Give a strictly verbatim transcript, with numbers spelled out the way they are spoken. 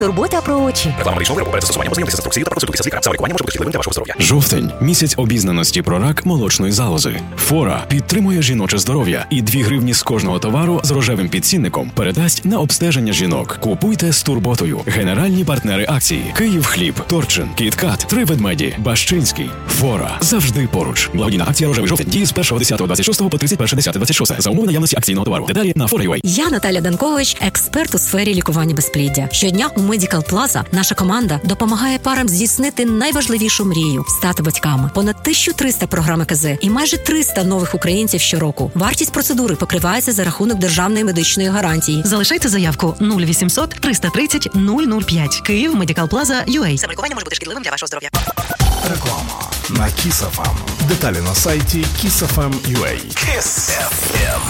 Турбота про очі. Реклама медичного виробу. Перед застосуванням ознайомтеся з інструкцією та проконсультуйтеся з лікарем. Саме лікування може бути шкідливим для вашого здоров'я. Жовтень – місяць обізнаності про рак молочної залози. Фора підтримує жіноче здоров'я і дві гривні з кожного товару з рожевим підцінником передасть на обстеження жінок. Купуйте з турботою. Генеральні партнери акції: Київхліб, Торчин, Кіткат, Три ведмеді, Бащинський. Фора завжди поруч. Благодійна акція «Рожевий жовтень» діє з першого десятого двадцять шостого по тридцять перше десяте двадцять шосте за умови наявності акційного товару. Деталі на фора крапка ю а. Я Наталя Данкович, експерт у сфері лікування безпліддя. Щодня у Medical Plaza наша команда допомагає парам здійснити найважливішу мрію – стати батьками. Понад тисяча триста програм ЕКЗ і майже триста нових українців щороку. Вартість процедури покривається за рахунок державної медичної гарантії. Залишайте заявку нуль вісімсот триста тридцять нуль нуль п'ять. Київ, Medical Plaza ю а. Саме лікування може бути шкідливим для вашого здоров'я. Реклама на Kiss еф ем. Деталі на сайті kiss еф ем крапка ю а. Kiss еф ем.